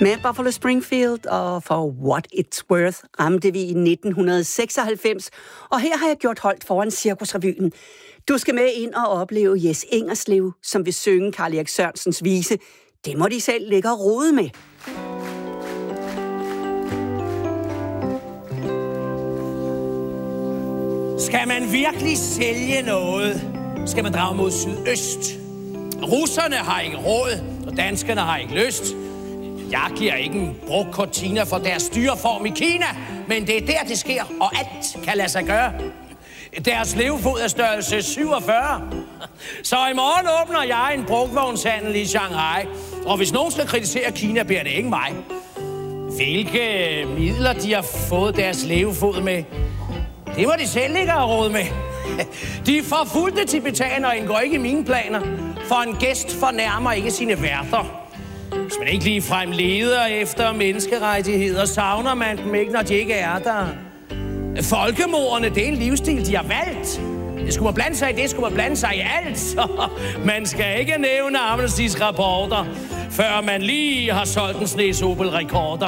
Med Buffalo Springfield og For What It's Worth ramte vi i 1996, og her har jeg gjort holdt foran Cirkusrevyen. Du skal med ind og opleve Jes Ingerslev, som vil synge Carl Erik Sørensens vise. Det må de selv ligge og rode med. Skal man virkelig sælge noget, skal man drage mod sydøst. Russerne har ikke råd, og danskerne har ikke lyst. Jeg giver ikke en brugt cortina for deres styreform i Kina, men det er der, det sker, og alt kan lade sig gøre. Deres levefod er størrelse 47. Så i morgen åbner jeg en brugtvognshandel i Shanghai, og hvis nogen skal kritisere Kina, bliver det ikke mig. Hvilke midler de har fået deres levefod med, det må de selv ikke have råd med. De forfulgte tibetanere indgår ikke i mine planer, for en gæst fornærmer ikke sine værter. Hvis man ikke ligefrem leder efter menneskerettigheder, savner man dem ikke, når de ikke er der. Folkemordene, det er en livsstil, de har valgt. Skulle man blande sig i det, skulle man blande sig i alt. Så man skal ikke nævne Amnestys rapporter, før man lige har solgt en snes Opel-rekorder.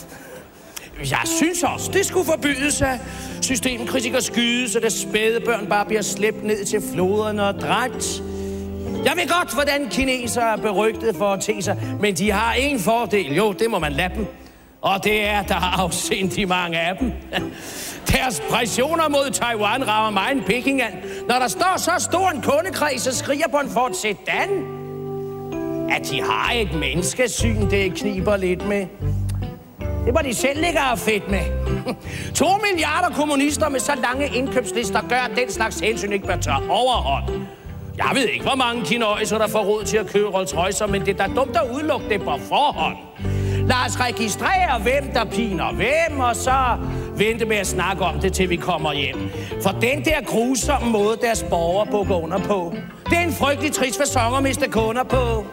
Jeg synes også, det skulle forbydes af systemkritikere skyde, så det spædebørn bare bliver slæbt ned til floderne og dræbt. Jeg ved godt, hvordan kinesere er berygtet for at te sig, men de har en fordel. Jo, det må man lade dem. Og det er, der har afsindigt mange af dem. Deres pressioner mod Taiwan rammer mig en Peking an. Når der står så stor en kundekreds og skriger på en Ford Sedan. At de har et menneskesyn, det kniber lidt med. Det må de selv ligge og fedt med. 2 milliarder kommunister med så lange indkøbslister gør, at den slags hensyn ikke bør tage overhånd. Jeg ved ikke, hvor mange kinøjser, der får råd til at købe Rolls-Roycer, men det er da dumt at udelukke det på forhånd. Lad os registrere, hvem der piner hvem, og så vente med at snakke om det, til vi kommer hjem. For den der grusomme måde, deres borgere bukker under på, det er en frygtelig trist facon at miste kunder på.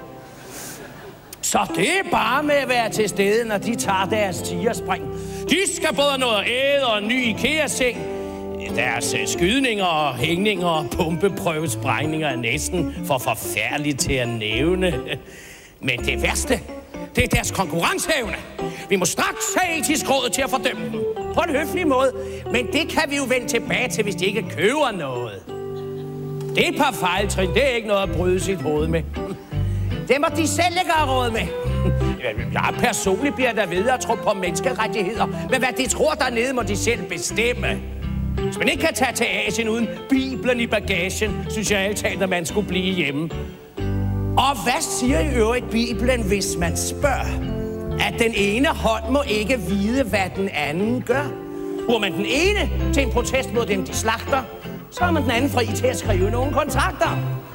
Så det er bare med at være til stede, når de tager deres tigerspring. De skal både noget at æde og en ny IKEA-seng. Deres skydninger og hængninger og pumpeprøvesprængninger er næsten for forfærdeligt til at nævne. Men det værste, det er deres konkurrenceevne. Vi må straks have etisk råd til at fordømme dem. På en høflig måde. Men det kan vi jo vende tilbage til, hvis de ikke køber noget. Det er et par fejltrin. Det er ikke noget at bryde sit hoved med. Det må de selv ikke have råd med. Jeg personligt bliver der ved at tro på menneskerettigheder. Men hvad de tror dernede, må de selv bestemme. Hvis man ikke kan tage til Asien uden Bibelen i bagagen, synes jeg altid, at man skulle blive hjemme. Og hvad siger i øvrigt Bibelen, hvis man spørger? At den ene hånd må ikke vide, hvad den anden gør. Bruger man den ene til en protest mod dem, de slagter, så er man den anden fri til at skrive nogle kontrakter.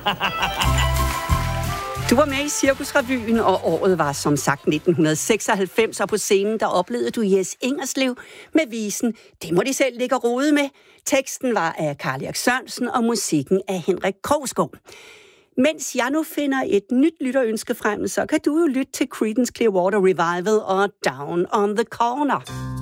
Du var med i Cirkusrevyen, og året var som sagt 1996, og på scenen der oplevede du Jes Ingerslev med visen Det må de selv ligge og rode med. Teksten var af Carl Erik Sørensen, og musikken af Henrik Krogsgaard. Mens jeg nu finder et nyt lytterønske frem, så kan du jo lytte til Creedence Clearwater Revival og Down on the Corner.